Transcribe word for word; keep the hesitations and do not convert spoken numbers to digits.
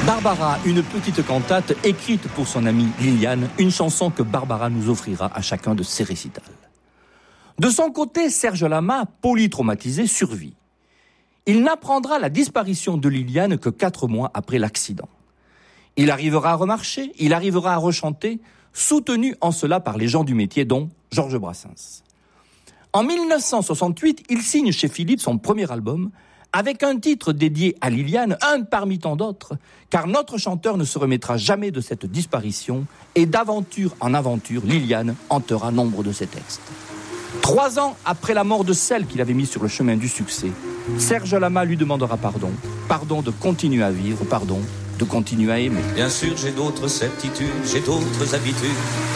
Barbara, une petite cantate écrite pour son amie Liliane, une chanson que Barbara nous offrira à chacun de ses récitals. De son côté, Serge Lama, polytraumatisé, survit. Il n'apprendra la disparition de Liliane que quatre mois après l'accident. Il arrivera à remarcher, il arrivera à rechanter, soutenu en cela par les gens du métier, dont Georges Brassens. En mille neuf cent soixante-huit, il signe chez Philips son premier album, avec un titre dédié à Liliane, un parmi tant d'autres, car notre chanteur ne se remettra jamais de cette disparition, et d'aventure en aventure, Liliane hantera nombre de ses textes. Trois ans après la mort de celle qu'il avait mise sur le chemin du succès, Serge Lama lui demandera pardon, pardon de continuer à vivre, pardon de continuer à aimer. Bien sûr, j'ai d'autres certitudes, j'ai d'autres habitudes,